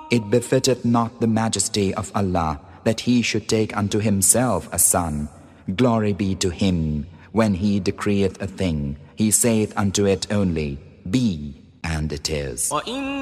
It befitteth not the majesty of Allah that He should take unto Himself a son. Glory be to Him. When He decreeth a thing, He saith unto it only, Be, and it is.